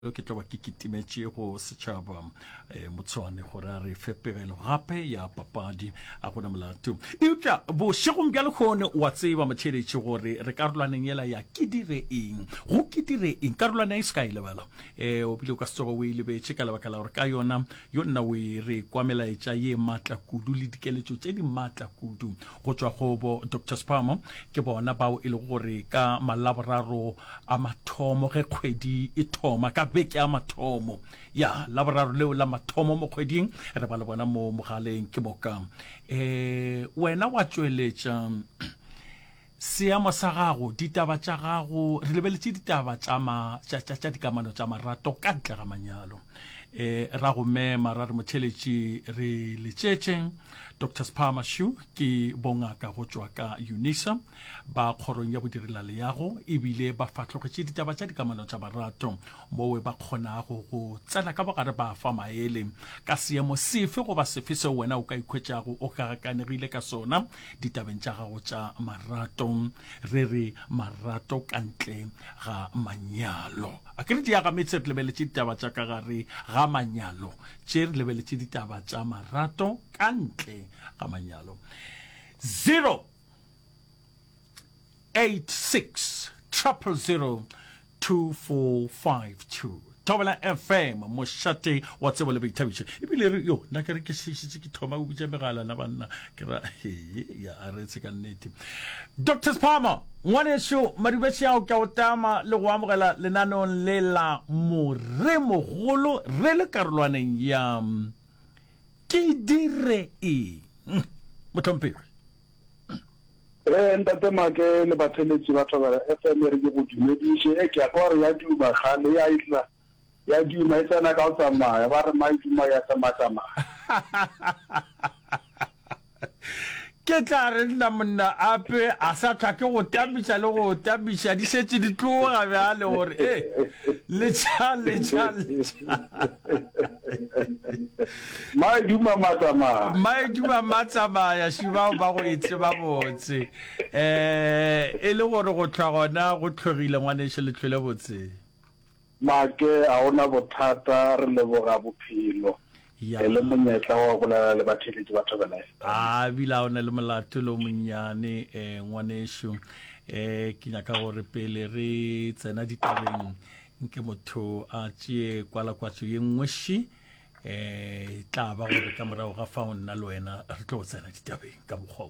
ke tla ba ke kitimetse go setšhaba motshwane gore a re fepegelo gape ya papadi a gona molato eupša bošegong bja lekgone wa tseba motšheletše gore re karolwaneng yela ya ke dire eng go ke dire eng karolwana e se ka e lebala o bile o ka setsogo o e lebetše ka lebaka la gore ka yona yo nna o e re kwamelaetša ye maatla kudu le dikeletšo tše di maatla kudu go tšwa go bo Dr. Spamo ke bona bao e le gore ka malaboraro a mathomo ge kgwedi e thoma ka beke a mathomo ya laboraro leo la mathomo mo kgweding re ba le bona mo mogaleng ke boka wena wa tšweletša seamo sa gago ditaba tša gago re lebeletše ditaba tša dikamano tša marato ka ntle ga manyalo ra go mema ra re motšheletše re letšetšeng Dr. Spama Shu ke bongaka go tšwa ka UNISA ba kgorong ya bodirela leago ebile ba fatlogetše ditaba tša dikamano tša marato mowe ba kgonago go tsena ka bogare ba fa maele ka seemo sefe goba sefe seo wena o ka ikhwetšago o kagakanegile ka sona ditabeng tša gago tša marato re re marato ka ntle ga manyalo a ke re di agametse re lebeletše ditaba tša ka gare ga manyalo tše re lebeletše ditaba tša marato ka ntle ga manyalo 086 000 2452 Tobela FM mošate wa tsebo le boithabišo ebile re yo nna ke re ke šišitše ke thoma o bitša megala na banna ke ra ya a retse ka nnete Dr. Spama ngwanešo madibetše ao ke a o tama le go amogela lenaneong le la moremogolo re le karolwaneng ya ke dire eng motlhompegi ntate make le batheletši ba Thobela FM re ke go dumediše ke a gore ya duma gale ya itla ya duma e tsena ka o tsamaya ba re maiduma ya tsamaya ke tla re nna monna ape a sa tlhake go tabiša le go tabiša di šetse di tloga bjale gore letša maeduma matsamaya šibao ba go etse ba botse e le gore go tlhwa gona go tlhogile ngwanešo le tlhole botse make a ona bothata re leboga bophelo le monyetla wa go bolela le batheletši ba Thobela a bila ona le molato le monnyane ngwanešo ke nyaka gore pele re tsena ditabeng nke motho a tšee kwalakwatso ye nngweši tla ba gore ka morago ga fa o nna le wena re tlo go tsena ditabeng ka mokgwa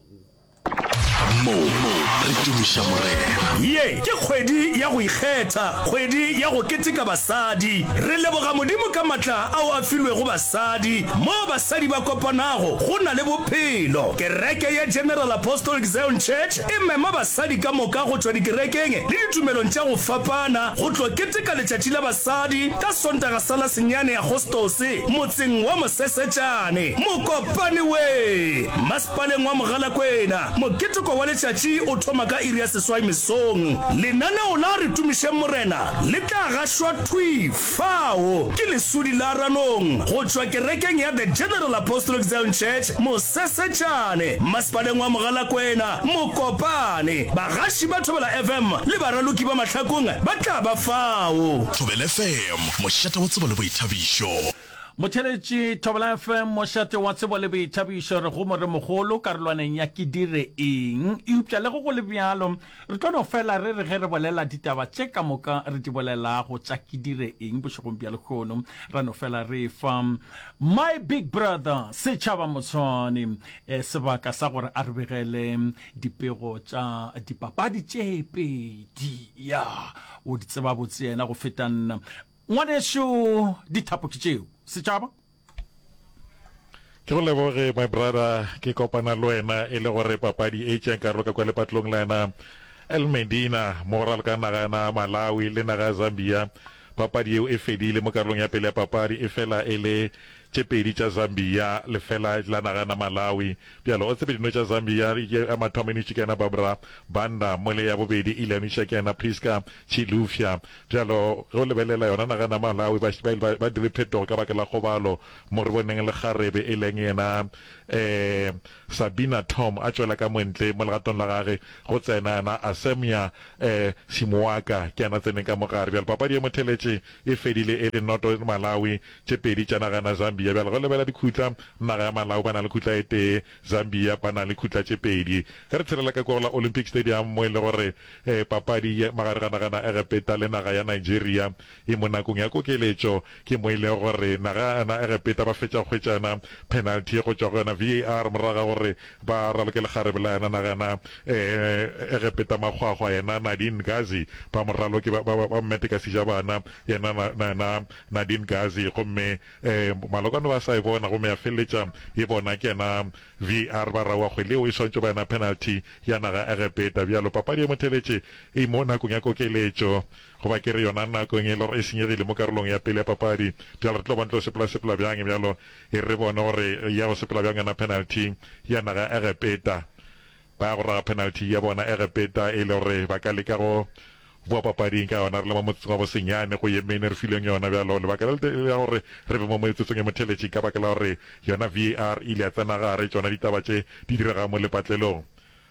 mo re tumiša morena ye ke kgwedi ya go ikgetha kgwedi ya go keteka basadi re leboga modimo ka matla ao a filwego basadi mo basadi ba kopanago go na le bophelo kereke ya General Apostolic Zion Church e mema basadi ka moka go tšwa dikerekeng le ditumelong tša go fapana go tlo keteka letšatši la basadi ka sontaga sa la senyane ya Agostose motseng wa Mosesetšane mokopane we masepaleng wa Mogalakwena moketeko wa letšatši o thoma ka iri ya seswai mesong lenaneo la re tumiše morena le tla gašwa fao ke lesudi la ranong go tšwa kerekeng ya The General Apostolic Zion Church Mosesetšane masepaleng wa Mogalakwena mokopane bagaši ba Thobela FM le baraloki ba mahlakong ba tla ba fao Thobela FM mošate wa tsebo le boithabišo motšheletši Thobela FM mošate wa tsebo le boithabišo re go moremogolo karolwaneng ya ke dire eng eupša le go le bjalo re tlo no fela re re ge re bolela ditaba tše ka moka re di bolelago tša ke dire eng bošegong bja lekgono ra no fela re fa my big brother setšhaba motshwane sebaka sa gore a re begele dipego tša dipapadi tše pedi ya o di tseba botse yena go feta nna ngwanešo dithapo ke tšeo setšhaba ke go leboge my brother ke kopana le wena e le gore papadi e tšeng karolo ka kwa lepatlong la ena El Medina moral ka naga na Malawi le naga Zambia papadi eo e fedile mo karolong ya pele ya papadi e fela e le tše pedi tša Zambia lefela la naga na Malawi bjalo o tsebe dino tša Zambia a mathomeni tšikena Barbara Banda mole ya bobedi Ileana Shakena Priska Chilufya bjalo go lebelela yona naga na Malawi ba dire phetogo ka baka la kgobalo mo re boneng le kgarebe e leng yena Sabina Tom a tšwela ka montle mo legatong la gage go tsena na Asemia Simuaka ke ana tseneng ka mogare bjalo papadi e motheletše e fedile e le noto Malawi tše pedi tša naga na Zambia bjalo go lebela dikhutla naga ya Malawi ba na le khutla e tee Zambia ba na le khutla tše pedi ge re tshelela ka kola Olympic Stadium mo e le gore papadi magare ga naga na Egepeta le naga ya Nigeria e mo nakong ya kokeletšo ke mo e le gore naga na Egepeta ba fetša kgwetšana penalty go tšwa go yona VAR moraga gore ba raloke lekgarebe la yena naga na Egepeta makgwakgwa yena Nadine Gazi ba moraloke ba mmete ka sija bana yena na Nadine Gazi gomme malokano ba sa e bona gomme ya feletša e bona ke yena VAR ba rawa kgwele o e swantšo ba yena penalty ya naga Egepeta bjalo papadi e motheletše e mo nakong ya kokeletšo goba ke re yona nakong e le gore e senyegile mo karolong ya pele ya papadi bjalo re tlo ba ntlo sepela bjang bjalo e re bone gore ya go sepela bjang yona penalty ya naga Egepeta ba go raga penalty ya bona Egepeta e le gore ba ka leka go boa papading ka yona re le mo motseng wa bosenyane go yemene re fileng yona bjalo lebaka la gore re be mo metsetsong e motheletše ka baka la gore yona VAR ile ya tsena gare tsona ditaba tše di direga mo lepatlelong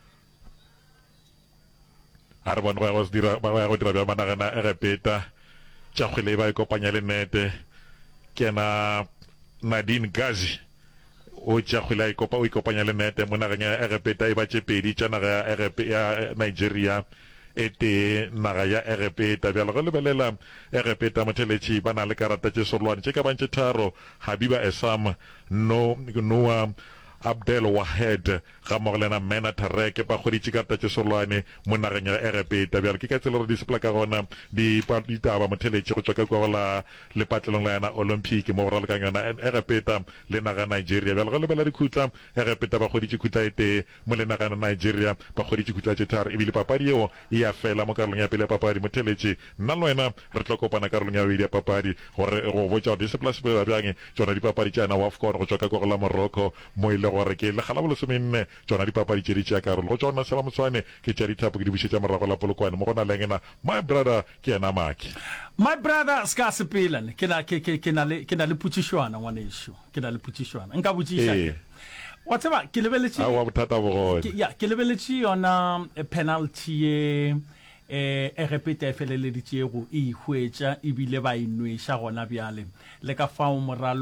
a re bone go ya go dira bja managa na Egepeta tša kgwele ba e kopanya le nete ke na Nadine Gazi o tša kgwele o ikopanya le nete mo nageng ya Egepeta e ba tše pedi tša naga ya Nigeria e tee naga ya Egepeta bjalo go lebelela Egepeta motheletši ba na le karata tše sorolwane tše ka bantše tharo Habiba Esam Noa Abdel Wahed ga mmogo le ena Mena Tarek ba kgoditše karata tše sorolwane mo nageng ya Egepeta bjalo ke ka tsela gore di sepela ka gona ditaba motheletše go tšwa ka kwa la lepatlelong la yana Olympic mo go ralekang yona Egepeta le naga Nigeria bjalo go lebela dikhutla Egepeta ba kgoditše khutla e tee mo le naga Nigeria ba kgoditše khutla tše tharo ebile papadi eo e ya fela mo karolong ya pele ya papadi motheletše nna le wena re tlo kopana karolong ya bobedi ya papadi gore go botša gore di sepela bjang tšona dipapadi tša yana WAFCON go tšwa ka kwa la Morocco mo ile gore ke le gala bolesomenne tšona dipapadi tše di tšea karolo go tšona sela motswane ke tša dithapo ke di bušetša morago la polokwane mo go na lengena my brother ke yena Maki my brother ska sepelane ke na le potšišwana ngwanešo ke na le potšišwana nka botšiša wa tseba ke lebeletše wa bothata bogone ke lebeletše yona penalty ye Egepeta e feleleditše go e hwetša ebile ba inweša gona bjale le ka fao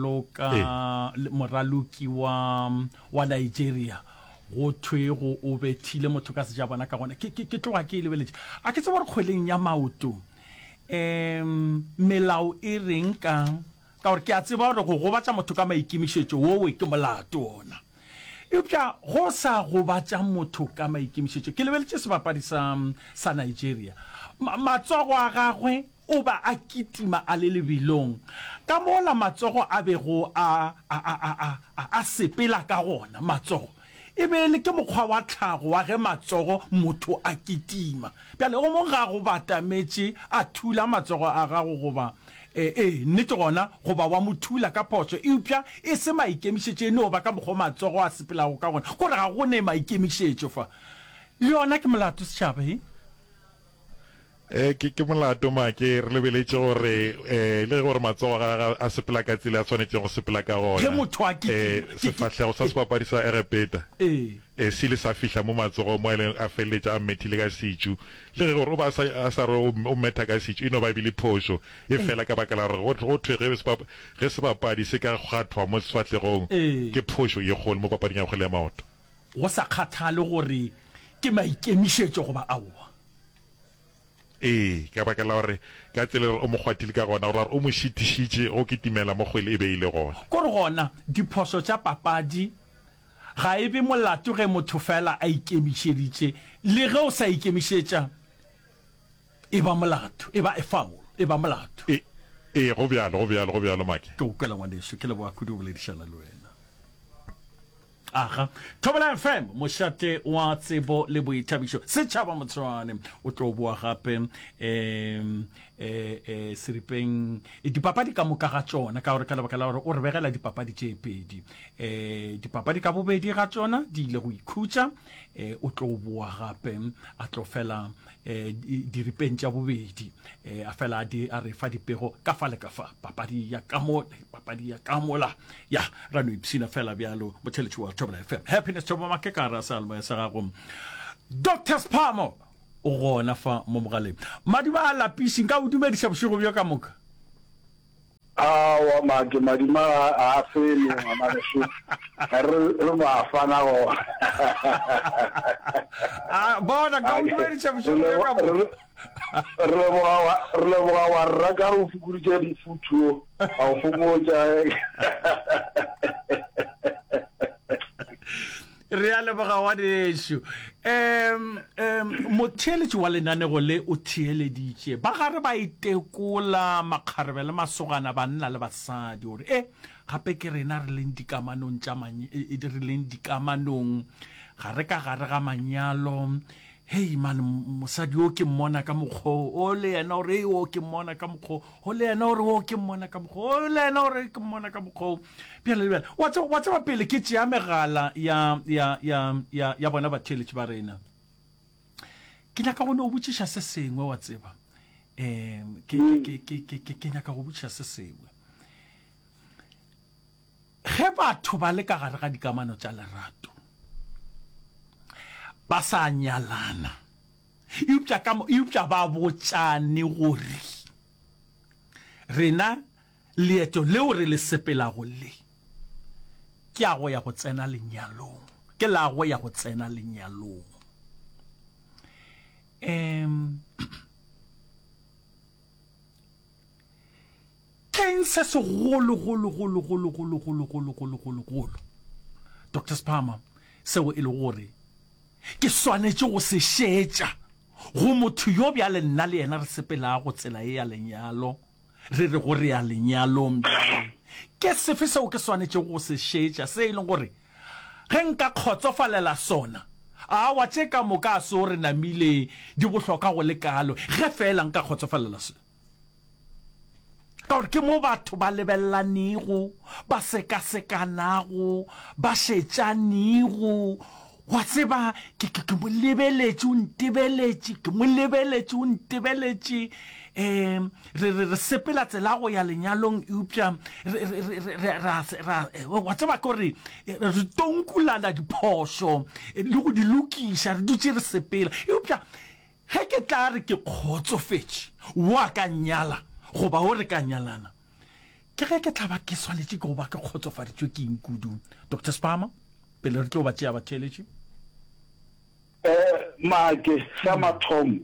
moraloki wa Nigeria go thwego o bethile motho ka seja bona ka gona ke tloga ke lebeletše a ke tseba gore kgweleng ya maoto melao e reng ka gore ke a tseba gore go gobatša motho ka maikemišetšo wowe ke molato ona eupša go sa gobatša motho ka maikemišetšo ke lebeletše sebapadi sa Nigeria matsogo a gagwe o ba a kitima a le lebilong ka mola matsogo a bego a sepela ka gona matsogo e be le ke mokgwa wa tlhago wa ge matsogo motho a kitima bjale o mongwe ga go batametše a thula matsogo a gago goba nnete gona goba wa mothula ka potso eupša e se maikemišetše no ba ka mokgwa matsogo a sepelago ka gona gore ga go ne maikemišetšo fa le yona ke molato setšhaba ke molato Maki re lebeletše gore le gore matsogo a sepela ka tsela a tshwanetše go sepela ka gona sefahlego sa sebapadi sa Egepeta se ile sa fihla mo matsogo mo eleng a feleletša a mmethile ka setšu le ge gore o ba a sa re o metha ka setšu e no ba bile phošo e fela ka baka la gore go thwe ge sebapadi se ka kgathwa mo sefahlegong ke phošo ye kgolo mo papading ya kgwele ya maoto go sa kgathale gore ke maikemišetšo goba aowa ka baka la gore ka tsela o mo kgwathile ka gona gore o mo šitišitše go kitimela mo kgwele e beile gona kore gona diphoso tša papadi ga e be molato ge motho fela a ikemišeditše le ge o sa ikemišetša e ba molato e ba foul e ba molato go bjalo Maki ke o kwela ngwanešo ke leboa kudu o boledišana le wena Aha. Thobela FM moshate wa tsebo le boithabiso setšhaba Motshwane o tlo bua gape seripeng dipapadi ka moka ga tsona ka gore ka lebaka la gore o re begela dipapadi tše pedi dipapadi ka bobedi ga tsona di ile go ikhutša o tlo bua gape a tlo fela diripeng tša bobedi a fela a re fa dipego ka fa le ka fa papadi ya kamola ya ra no ipsina fela bjalo motheletši wa Thobela FM happiness Thobo Makekara salmo ya sa gago Dr. Spamo o gona fa mo mogaleng madima a lapisi nka o dumediša bošego bjo ka moka awa madima a fele ngwanagešo re maafana go bona ka o dumediša bošego bjo ka moka re leboga wa rra ka go fokoditše mofuthuo a o fokotša re a leboga wa dešo motheeletši wa lenanego le o theeleditše ba gare ba itekola makgarebe le masogana banna le basadi gore gape ke rena re leng dikamanong ga re ka gare ga manyalo hey man mosadi o ke mmona ka mokgo o le yena gore o ke mmona ka mokgo o le yena gore o ke mmona ka mokgo o le yena gore ke mmona ka mokgo bjale wa tseba pele ke tšea megala ya bona batheeletši ba rena ke nyaka gone o botšiša se sengwe wa tseba ke nyaka go botšiša se sengwe ge batho ba le ka gare ga dikamano tša lerato ba sa nyalana eupša ba botšane gore rena leeto leo re le sepelago le ke a go ya go tsena lenyalong ke la go ya go tsena lenyalong keng se segolo Dr. Spama seo e le gore ke swanetše go se šetša go motho yo bjale nna le yena re sepela go tsela e ya lenyalo re re gore ya lenyalong ke sefe seo ke swanetše go se šetša se e leng gore ge nka kgotsofalela sona wa tše ka moka a seo re namile di bohlokwa go le kalo ge fela nka kgotsofalela se ka gore ke mo batho ba lebelelanego ba sekasekanago ba šetšanego wa tseba ke mo lebeletše o ntebeletše re sepela tsela go ya lenyalong eupša wa tseba ke gore re tonkulana diphoso le go di lokiša re dutše re sepela eupša ge ke tla re ke kgotsofetše wa ka nyala goba o re ka nyalana ke ge ke tla ba ke swanetše ke goba ke kgotsofaditšwe ke eng kudu Dr. Spama pele re tlo ba tšea batheeletše make sa mathomo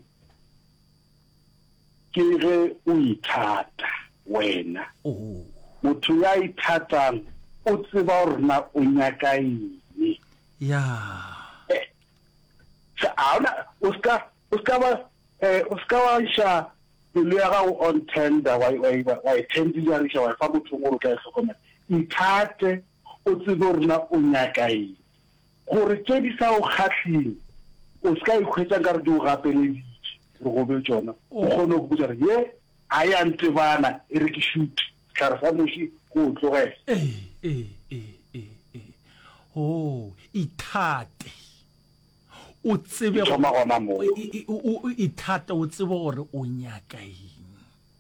ke ge o ithata wena motho ya ithatang o tseba gore na o nyaka eng ya o ska wa iša pelo ya gago on tender wa itendilariša wa fa motho gore o ka e tlhokomela ithate o tsebe gore na o nyaka eng gore tše di sa o kgatlhile o ska ikhwetša ka re di o gapeleditše re gobe tsona o kgone go botsa re ye a ya ntebana e re ke shoot tlhare sa moši go o tlogela ithate o tsebe thoma gona mo ithate o tsebe gore o nyaka eng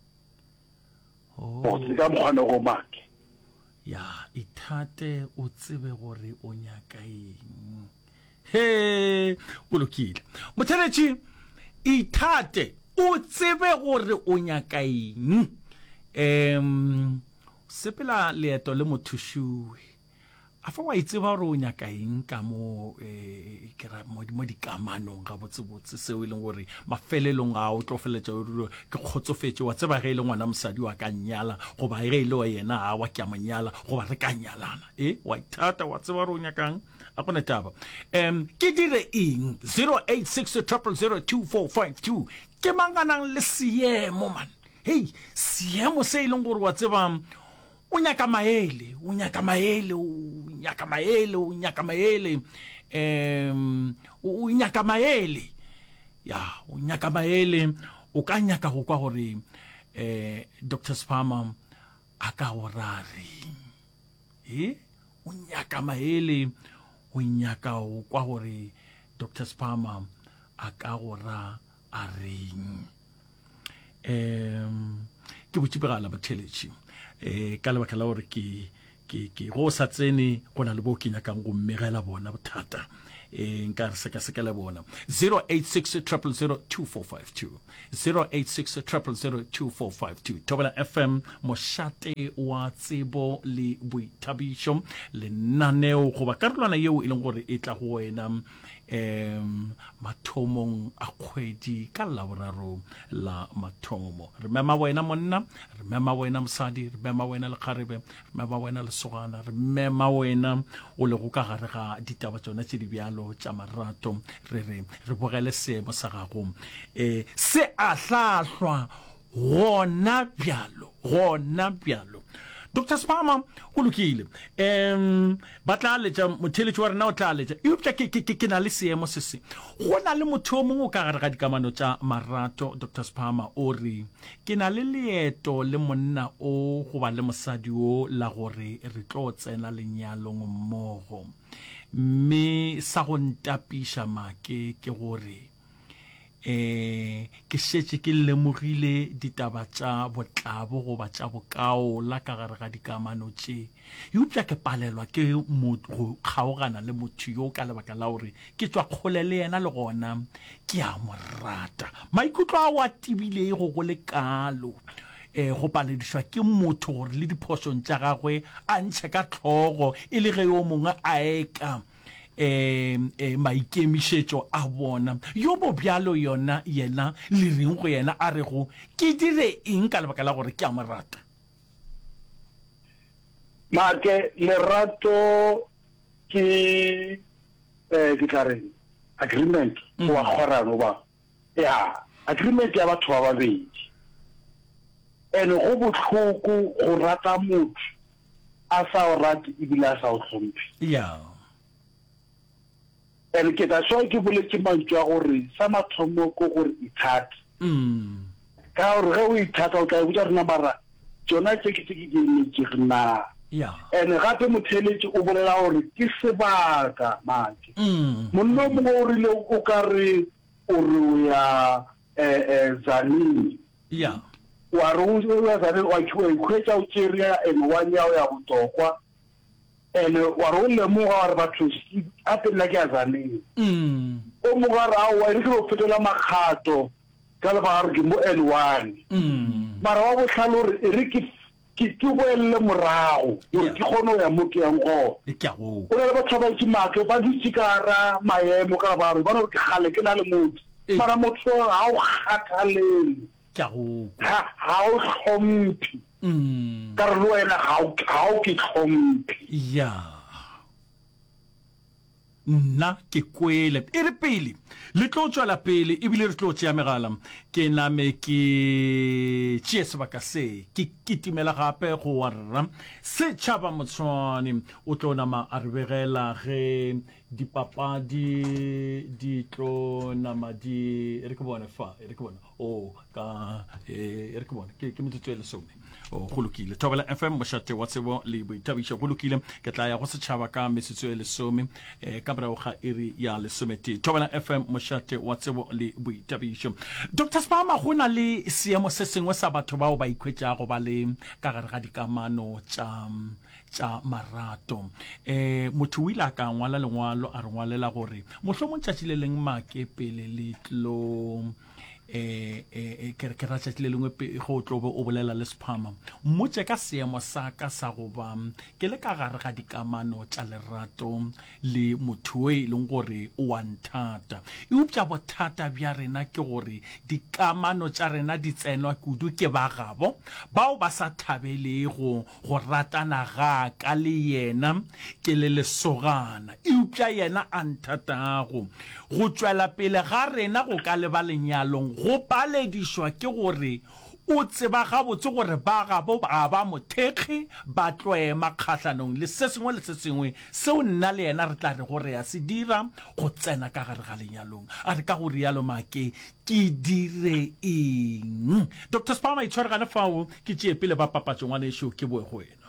o se ka mokgwane go make ya ithate o tsebe gore o nyaka eng he o lokile motheletši ithate o tsebe gore o nyaka eng sepela leeto le mothušoe a fa wa itseba gore o nyaka eng ka mo dikamanong ga botsebotse seo e leng gore mafelelong a o tlo feletša ke kgotsofetše wa tseba ge e le ngwana mosadi wa ka nyala goba ge e le wa yena a wa ke a monyala goba re ka nyalana wa ithata wa tseba gore o nyakang a gona taba ke dire eng 0860002452 ke manganang le seemo man hei seemo se e leng gore wa tseba o nyaka maele nyaka maele o nyaka maele o nyaka maele ya o nyaka maele o ka nyaka go kwa gore Dr. Spama a ka o rari o nyaka maele o nyaka o kwa gore Dr. Spama a ka go ra a reng ke botsibegala batheletši ka lebaka la gore ke go sa tsene go na le bo ke nyakang go mmegela bona bothata nka re seka le bona 086 086 Thobela FM mošate wa tsebo le boithabišo lenaneo goba karolwana yeo e leng gore e tla go wena mathomong a kgwedi ka laboraro la mathomo re mema wena monna re mema wena mosadi re mema wena lekgarebe re mema wena lesogana re mema wena o le go ka gare ga ditaba tsona tse di bjalo tša marato re bogele seemo sa gago se a hlahlwa gona bjalo Dr. Spama o lokile ba tla letša motheletši wa rena o tla letša eupša ke na le seemo se se go na le motho o mongwe o ka gare ga dikamano tša marato Dr. Spama o re ke na le leeto le monna o goba le mosadi o la gore re tlo tsena lenyalong mmogo mme sa go ntapiša make ke gore ke šetše ke lemogile ditaba tša botlabo goba tša bokao la ka gare ga dikamano tše eupša ke palelwa ke go kgaogana le motho yo ka lebaka la gore ke tswa kgole le yena le gona ke a mo rata maikutlo a wa tibile go le kalo go paledišwa ke motho gore le diphošong tša gagwe a ntšhe ka tlhogo e le ge yo mongwe a eka maikemišetšo a bona yo bo bjalo yena le reng go yena a re go ke dire eng ka lebaka la gore ke a mo rata make lerato ke tla reng agreement wa kgorano ba ya agreement ya batho ba babedi ene go botlhoko go rata motho a sa o rate ebile a sa o hlomphe ya ene ke tla swa ke boletse mantšwa gore sa mathomo ko gore ithata ka gore ge o ithata o tla botsa rena mara tsona tse ke di na ene gape motheletši o bolela gore ke sebaka make monna mongwe o rile o ka re o ya Zanini wa re o ya Zanini wa ikhwetša o tšeria ene wa nyao ya botokwa ene wa re o lemoga gore batho ape nna ke a Zanini o mongwe a re aowa ene ke go fetola makgato ka lebaka gore ke mo N1 mara wa botlhale gore e re ke boelele morago gore ke kgone go ya mo ke yang go o na le batho ba itse make ba dutse ka gara maemo ka ba re bona gore ke gale ke na le motho mara motho ga o kgathalele ga o tlhomphi ka re le wena ga o ke tlhomphi nna ke kwele e re pele le tlo tswela pele ebile re tlo tšea megala ke name ke tšee sebaka se ke kitimela gape go warra setšhaba motshwane o tlo nama a re begela ge dipapadi di tlo nama di re ke bona o ka re ke bona ke metsotso e lesome o go lokile Thobela FM mošate wa tsebo le boithabišo go lokile ke tla ya go setšhaba ka metsotso e lesome ka morago ga iri ya lesomete Thobela FM mošate wa tsebo le boithabišo Dr. Spama go na le seemo se sengwe sa batho bao ba ikhwetša go ba le ka gare ga dikamano tša marato motho o ile a ka ngwala lengwalo a re ngwalela gore mohlomong tšatši le leng make pele le tlo ke ratšatši le lengwe go tlo be o bolela le Spama mmotse ka seemo sa ka sa go ba ke le ka gare ga dikamano tša lerato le motho e leng gore o a nthata eupša bothata bja rena ke gore dikamano tša rena di tsenwa kudu ke ba gabo bao ba sa thabelego go ratana ga ka le yena ke le lesogana eupša yena a nthatago go tšwela pele ga rena go ka leba lenyalong go paledišwa ke gore o tseba ga botse gore ba ga bo ba mothekge ba tloema kgatlhanong le se sengwe seo nna le yena re tla re gore ya se dira go tsena ka gare ga lenyalong a re ka go rialo make ke dire eng Dr. Spama itshware gane fao ke tšee pele ba papatso ngwane ešo ke boe go wena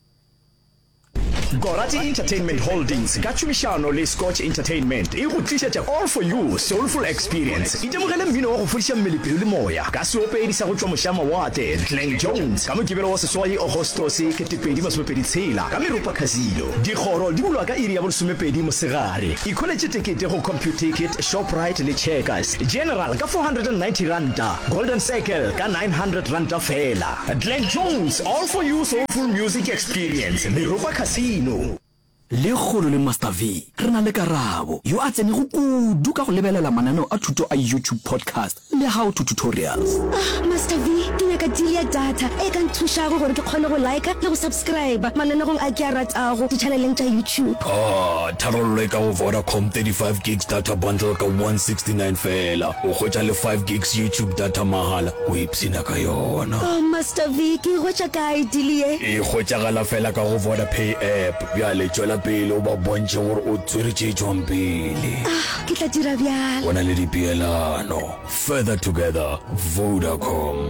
Gorati Entertainment Holdings ka tšhomišano le Scotch Entertainment e go tlišetša All For You Soulful Experience itemogele mmino wa go fodiša mmelepelo le moya ka seopedi sa go tšwa mošama wate Glenn Jones ka mokibelo wa seswai Augustus 2026 ka Meropa Casino dikgoro di bulwa ka iri ya bolesomepedi mosegare ikholetše tekete go CompuTicket Shoprite le Checkers General ka 490 ranta Golden Circle ka 900 ranta fela Glenn Jones All For You Soulful Music Experience Meropa Casino le kgolo le Master V re na le Karabo yo a tsene go kudu ka go lebelela mananeo a thuto a YouTube podcast le how to tutorials Master V ke nyaka deal ya data e ka nthušago gore ke kgone go like le go subscribe mananeo a ke a ratago di-channeleng tša YouTube tharollo e ka go Vodacom 35 gigs data bundle ka 169 fela o hwetša le 5 gigs YouTube data mahala o ipsina ka yona Master V ke hwetša kae deal ye e hwetšagala fela ka go Vodapay app bjale tšwela pele o ba bontše gore o tsweretše tšwang pele ke tla dira bjalo bona le dipeelano further together Vodacom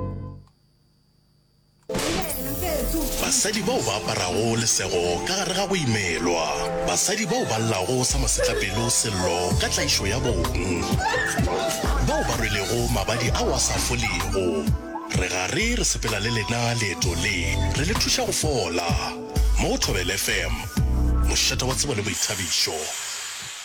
basadi bao ba aparago lesego ka gare ga go imelwa basadi bao ba llago sa masetlapelo sello ka tlaišo ya bong bao ba rwelego mabadi ao a sa folego re gare re sepela le lena leeto le re le thuša go fola mo Thobela FM mošata wa tsebo le boithabišo